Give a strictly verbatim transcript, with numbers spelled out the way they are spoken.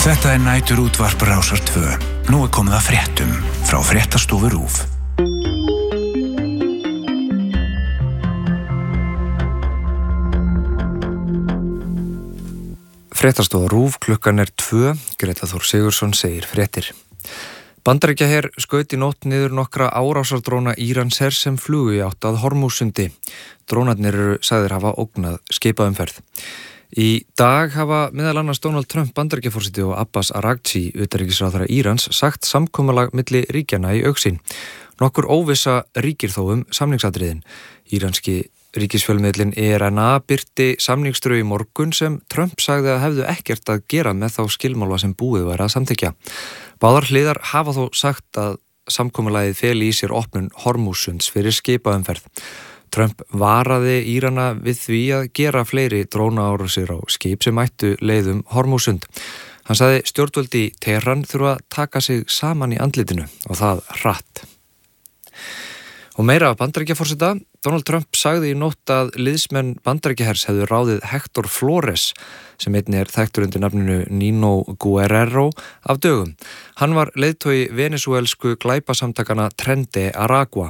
Þetta er nætur útvarp Rásar tvö. Nú er komið að fréttum frá Fréttastofu RÚV. Fréttastofa RÚV, klukkan er tvö, Greta Þór Sigurðsson segir fréttir. Bandaríkjaher skaut í nótt niður nokkra árásardróna Íranshers sem flugu í átt að Hormússundi. Drónarnir eru sagðir hafa ógnað skipaumferð. Í dag hafa meðal annars Donald Trump Bandaríkjaforseti og Abbas Araghchi, utanríkisráðherra Írans, sagt samkomulag milli ríkjanna í augsýn. Nokkur óvissa ríkir þó um samningsatriðin. Íranski ríkisfjölmiðlinn E R N A birti samningsdrög í morgun sem Trump sagði að hefðu ekkert að gera með þá skilmála sem búið var að samþykkja. Báðar hliðar hafa þó sagt að samkomulagið feli í sér opnun Hormússunds fyrir skipaumferð. Trump varaði Írana við því að gera fleiri drónaárásir á skip sem ættu leið um Hormússund. Hann sagði stjórnvöld í Teheran þurfa að taka sig saman í andlitinu og það hratt. Og meira af Bandaríkjaforseta. Donald Trump sagði í nótt að liðsmenn Bandaríkjahers hefðu ráðið Hector Flores, sem einnig er þekktur undir nafninu Nino Guerrero, af dögum. Hann var leiðtogi venesúelsku glæpasamtakana Tren de Aragua.